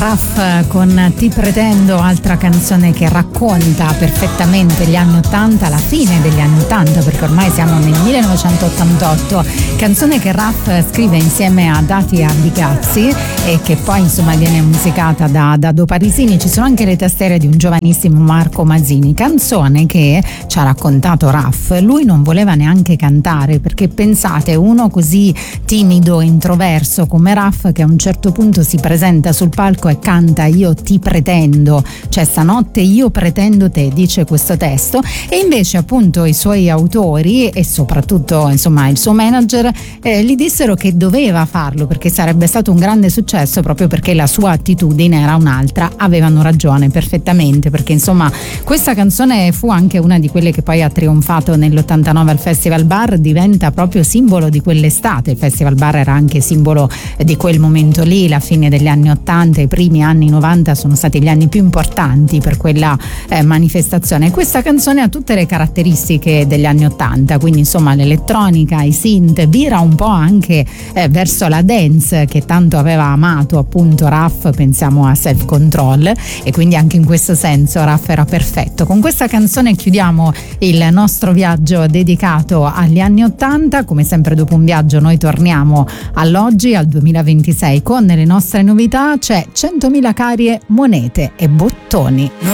Raff con Ti pretendo, altra canzone che racconta perfettamente gli anni 80, la fine degli anni 80, perché ormai siamo nel 1988, canzone che Raff scrive insieme a Dati Abicazzi e che poi insomma viene musicata da Do Parisini. Ci sono anche le tastiere di un giovanissimo Marco Masini, canzone che ci ha raccontato Raff, lui non voleva neanche cantare, perché pensate, uno così timido, introverso come Raff, che a un certo punto si presenta sul palco e canta Io ti pretendo, cioè stanotte io pretendo te, dice questo testo, e invece appunto i suoi autori e soprattutto insomma il suo manager gli dissero che doveva farlo perché sarebbe stato un grande successo, proprio perché la sua attitudine era un'altra. Avevano ragione perfettamente, perché insomma questa canzone fu anche una di quelle che poi ha trionfato nell'89 al Festival Bar, diventa proprio simbolo di quell'estate. Il Festival Bar era anche simbolo di quel momento lì, la fine degli anni 80, i primi anni 90 sono stati gli anni più importanti per quella manifestazione. Questa canzone ha tutte le caratteristiche degli anni 80, quindi insomma l'elettronica, i synth, vira un po' anche verso la dance che tanto aveva amato appunto Raff, pensiamo a Self Control, e quindi anche in questo senso Raff era perfetto. Con questa canzone chiudiamo il nostro viaggio dedicato agli anni 80, come sempre dopo un viaggio noi torniamo all'oggi, al 2026, con le nostre novità. C'è 100.000 carie, monete e bottoni. Non